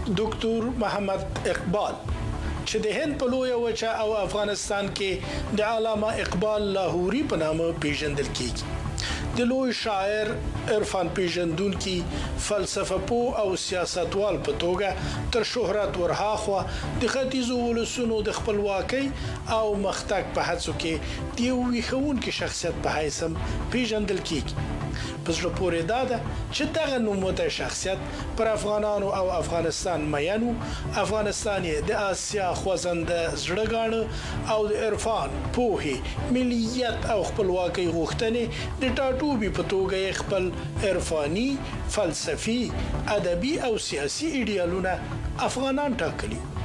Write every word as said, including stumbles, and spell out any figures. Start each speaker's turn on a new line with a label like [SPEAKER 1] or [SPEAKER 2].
[SPEAKER 1] ډاکټر محمد اقبال چې د هند په لویه وچه او افغانستان کې د علامه اقبال لاهوري په نامه پیژندل کیږي. د لوی شاعر، عرفان پیژندونکي، فلسفه پوه او سیاستوال په توګه تر شهرت ورهاخوا د ختیځو ولسونو د خپلواکۍ او مختګ په هڅو کې د یو ویښونکي شخصیت په حیث پیژندل کیږي. په زړه پورې دا ده چې دغه نوموتی شخصیت پر افغانانو او افغانستان مینو، افغانستان یې د آسیا خوځنده زړه ګاڼه او د عرفان، پوهې، ملیت او خپلواکۍ غوښتنې د ټاټوبي په توګه یې خپل عرفاني، فلسفي، ادبي او سیاسي ایډیالونه افغانان ټاکلي.